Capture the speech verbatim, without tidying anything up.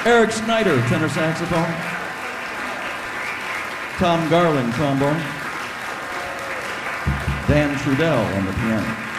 Eric Snyder, tenor saxophone. Tom Garland, trombone. Dan Trudell on the piano.